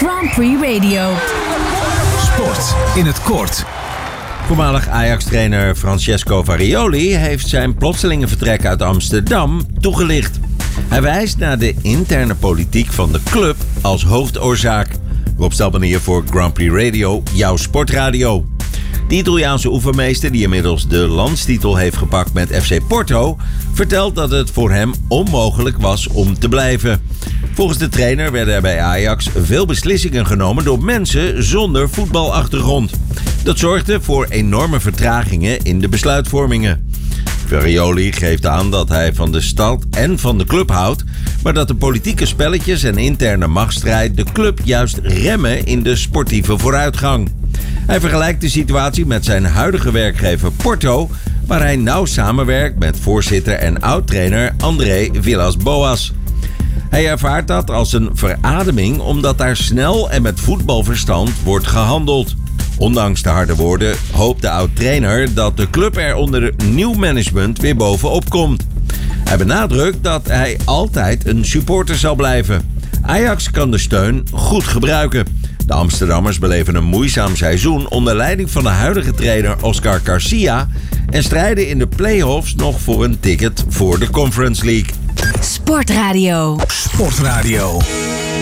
Grand Prix Radio. Sport in het kort. Voormalig Ajax-trainer Francesco Varioli heeft zijn plotselinge vertrek uit Amsterdam toegelicht. Hij wijst naar de interne politiek van de club als hoofdoorzaak. Rob Stelpanier voor Grand Prix Radio, jouw sportradio. De Italiaanse oefenmeester, die inmiddels de landstitel heeft gepakt met FC Porto, vertelt dat het voor hem onmogelijk was om te blijven. Volgens de trainer werden er bij Ajax veel beslissingen genomen door mensen zonder voetbalachtergrond. Dat zorgde voor enorme vertragingen in de besluitvormingen. Varioli geeft aan dat hij van de stad en van de club houdt, maar dat de politieke spelletjes en interne machtsstrijd de club juist remmen in de sportieve vooruitgang. Hij vergelijkt de situatie met zijn huidige werkgever Porto, waar hij nauw samenwerkt met voorzitter en oud-trainer André Villas-Boas. Hij ervaart dat als een verademing omdat daar snel en met voetbalverstand wordt gehandeld. Ondanks de harde woorden hoopt de oud-trainer dat de club er onder nieuw management weer bovenop komt. Hij benadrukt dat hij altijd een supporter zal blijven. Ajax kan de steun goed gebruiken. De Amsterdammers beleven een moeizaam seizoen onder leiding van de huidige trainer Oscar Garcia en strijden in de play-offs nog voor een ticket voor de Conference League. Sportradio. Sportradio.